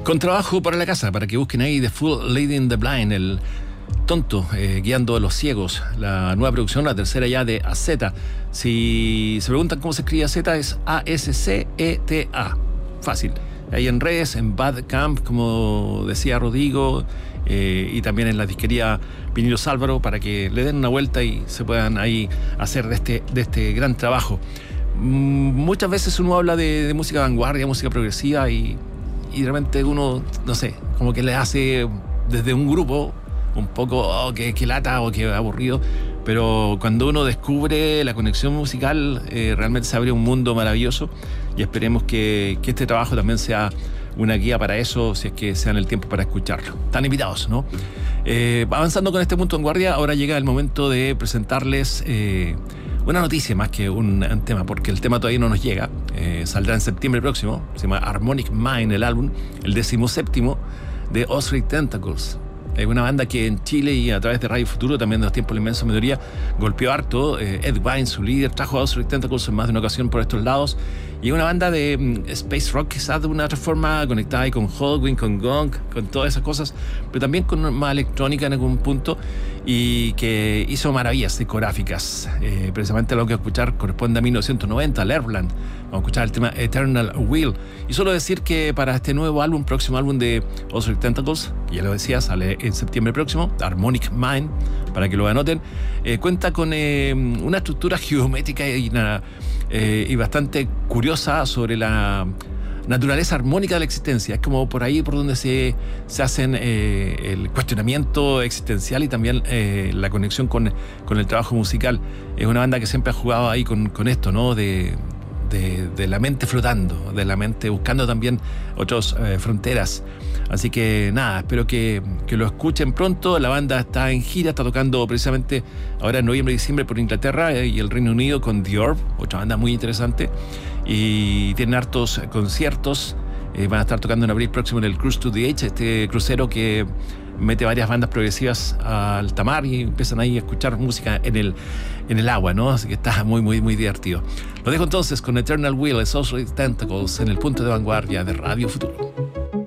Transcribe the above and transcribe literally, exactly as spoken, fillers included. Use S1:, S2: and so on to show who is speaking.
S1: Con trabajo para la casa, para que busquen ahí The Fool Leading the Blind, el tonto eh, guiando a los ciegos, la nueva producción, la tercera ya de A Z. Si se preguntan cómo se escribe A Z, es A S C E T A. Fácil. Ahí en redes, en Bandcamp, como decía Rodrigo, eh, y también en la disquería Vinilos Álvaro, para que le den una vuelta y se puedan ahí hacer de este, de este gran trabajo. Mm, muchas veces uno habla de, de música vanguardia, música progresiva, y, y de repente uno, no sé, como que le hace desde un grupo un poco, oh, que, que lata o que aburrido, pero cuando uno descubre la conexión musical, eh, realmente se abre un mundo maravilloso, y esperemos que, que este trabajo también sea una guía para eso, si es que se dan el tiempo para escucharlo. Están invitados, ¿no? Eh, avanzando con este punto en guardia, ahora llega el momento de presentarles eh, una noticia más que un, un tema, porque el tema todavía no nos llega. Eh, saldrá en septiembre próximo, se llama Harmonic Mind, el álbum, el decimoséptimo de Ozric Tentacles. Es una banda que en Chile y a través de Radio Futuro, también de los tiempos de la inmensa mayoría, golpeó harto. Eh, Ed Vine, su líder, trajo a Ozric Tentacles en más de una ocasión por estos lados. Y es una banda de um, space rock, quizás de una otra forma, conectada ahí con Halloween, con Gong, con todas esas cosas, pero también con más electrónica en algún punto, y que hizo maravillas discográficas. Eh, precisamente lo que escuchar corresponde a mil novecientos noventa, al Airland. Vamos a escuchar el tema Eternal Will. Y solo decir que para este nuevo álbum, próximo álbum de Ozric Tentacles, ya lo decía, sale en septiembre próximo, Harmonic Mind, para que lo anoten, eh, cuenta con eh, una estructura geométrica y, una, eh, y bastante curiosa sobre la naturaleza armónica de la existencia. Es como por ahí por donde se, se hacen eh, el cuestionamiento existencial y también eh, la conexión con, con el trabajo musical. Es una banda que siempre ha jugado ahí con, con esto, ¿no? De, de, de la mente flotando, de la mente buscando también otras eh, fronteras. Así que nada, espero que, que lo escuchen pronto. La banda está en gira, está tocando precisamente ahora en noviembre y diciembre por Inglaterra eh, y el Reino Unido con The Orb, otra banda muy interesante. Y tienen hartos conciertos. Eh, van a estar tocando en abril próximo en el Cruise to the Edge, este crucero que mete varias bandas progresivas al tamar y empiezan ahí a escuchar música en el, en el agua, ¿no? Así que está muy, muy, muy divertido. Lo dejo entonces con Eternal Will, Ozric Tentacles, en el punto de vanguardia de Radio Futuro.